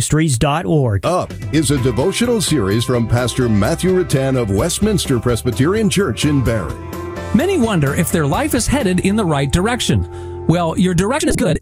Ministries.org. Up is a devotional series from Pastor Matthew Rattan of Westminster Presbyterian Church in Barrie. Many wonder if their life is headed in the right direction. Well, your direction is good